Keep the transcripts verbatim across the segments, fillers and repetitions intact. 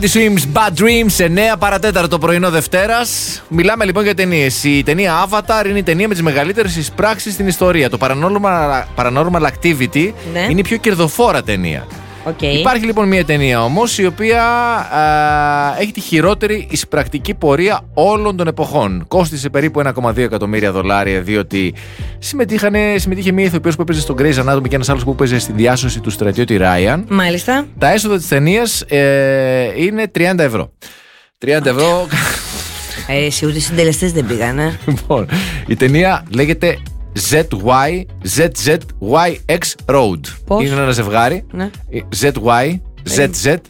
Swims Bad Dreams, εννέα παρατέταρτο πρωινό Δευτέρας. Μιλάμε λοιπόν για ταινίες. Η ταινία Avatar είναι η ταινία με τις μεγαλύτερες εισπράξεις στην ιστορία. Το Paranormal, Paranormal Activity ναι. είναι η πιο κερδοφόρα ταινία. Okay. Υπάρχει λοιπόν μια ταινία όμως η οποία α, έχει τη χειρότερη εισπρακτική πορεία όλων των εποχών. Κόστισε περίπου ένα κόμμα δύο εκατομμύρια δολάρια, διότι συμμετείχε μια ηθοποιός που έπαιζε στον Grey's Anatomy και ένας άλλος που έπαιζε στη διάσωση του στρατιώτη Ryan. Μάλιστα. Τα έσοδα της ταινίας ε, είναι τριάντα ευρώ. τριάντα ευρώ. Ε, εσύ ούτε οι συντελεστές δεν πήγανε. Λοιπόν, η ταινία λέγεται ζετ γουάι ζετ ζετ γουάι εξ Road. Πώς? Είναι ένα ζευγάρι. Ναι. ζετ γουάι ζετ ζετ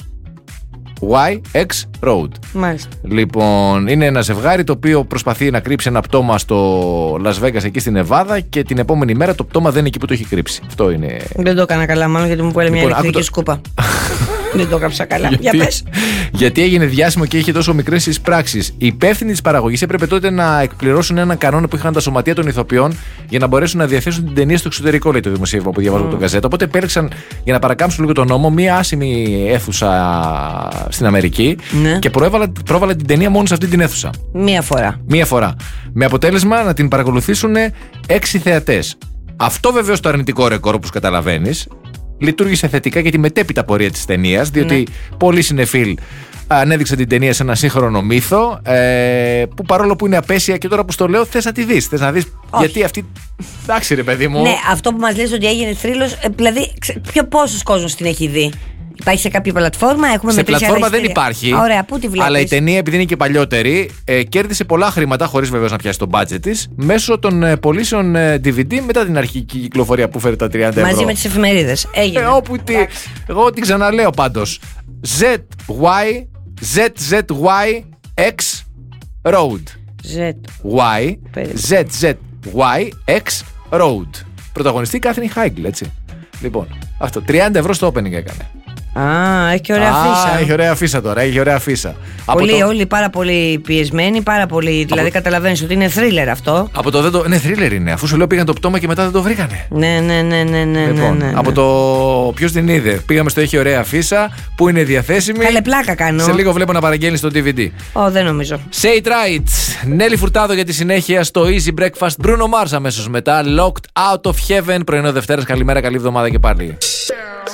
γουάι εξ Road. Μάλιστα. Λοιπόν, είναι ένα ζευγάρι το οποίο προσπαθεί να κρύψει ένα πτώμα στο Las Vegas εκεί στην Νεβάδα και την επόμενη μέρα το πτώμα δεν είναι εκεί που το έχει κρύψει. Αυτό είναι. Δεν το έκανα καλά, μάλλον γιατί μου πέλε μια Λοιπόν, ηλεκτρική το... σκούπα. Δεν το έγραψα καλά. Γιατί, για πες. γιατί έγινε διάσημο και είχε τόσο μικρές εισπράξεις. Οι υπεύθυνοι της παραγωγής έπρεπε τότε να εκπληρώσουν έναν κανόνα που είχαν τα σωματεία των ηθοποιών για να μπορέσουν να διαθέσουν την ταινία στο εξωτερικό, λέει το δημοσίευμα που διαβάζω από Mm. τον Gazette. Οπότε επέλεξαν για να παρακάμψουν λίγο τον νόμο μία άσημη αίθουσα στην Αμερική Ναι. και προέβαλα, πρόβαλα την ταινία μόνο σε αυτή την αίθουσα. Μία φορά. Μία φορά. Με αποτέλεσμα να την παρακολουθήσουν έξι θεατές. Αυτό βεβαίως το αρνητικό ρεκόρ, όπως καταλαβαίνεις, λειτουργήσε θετικά για τη μετέπειτα πορεία της ταινίας, διότι ναι. πολλοί συνεφίλ ανέδειξαν την ταινία σε ένα σύγχρονο μύθο, ε, που παρόλο που είναι απέσια και τώρα που στο λέω, θες να τη δεις. Θες να δεις γιατί αυτή. Εντάξει, ρε παιδί μου. Ναι, αυτό που μας λες ότι έγινε θρύλος, ε, δηλαδή, ποιο πόσος κόσμος την έχει δει. Υπάρχει σε κάποια πλατφόρμα, έχουμε σε μετρήσει. πλατφόρμα δεν υπάρχει. Ωραία, πού τη βλέπεις? Αλλά η ταινία, επειδή είναι και παλιότερη, ε, κέρδισε πολλά χρήματα, χωρίς βεβαίως να πιάσει το budget της, μέσω των ε, πωλήσεων ε, ντι βι ντι μετά την αρχική κυκλοφορία που φέρει τα τριάντα ευρώ. Μαζί με τις εφημερίδες. Έγινε. Ε, όπου τι, εγώ την ξαναλέω πάντως. ζετ γουάι ζετ ζετ γουάι εξ Road. Y ζετ ζετ γουάι εξ Road. Πρωταγωνιστή Κάθριν Χάιγκλ, έτσι. Λοιπόν, αυτό. τριάντα ευρώ στο opening έκανε. Α, έχει και ωραία Α, φύσα. έχει ωραία φύσα τώρα, έχει ωραία φύσα. Πολύ, το... όλοι πάρα πολύ πιεσμένοι, πάρα πολύ. Από... Δηλαδή, καταλαβαίνεις ότι είναι θρίλερ αυτό. Από το δεν το. Ναι, θρίλερ είναι. Αφού σου λέω πήγαν το πτώμα και μετά δεν το βρήκανε. Ναι, ναι, ναι, ναι, ναι. Λοιπόν, ναι, ναι. από το. Ποιος την είδε. Πήγαμε στο έχει ωραία φύσα, που είναι διαθέσιμη. Καλέ πλάκα κάνω. Σε λίγο βλέπω να παραγγέλνει στο ντι βι ντι. Ω, oh, δεν νομίζω. Say it right. Νέλη Φουρτάδο για τη συνέχεια στο Easy Breakfast. Bruno Mars αμέσως μετά. Locked out of heaven. Πρωινό Δευτέρας. Καλημέρα, καλή εβδομάδα και πάλι.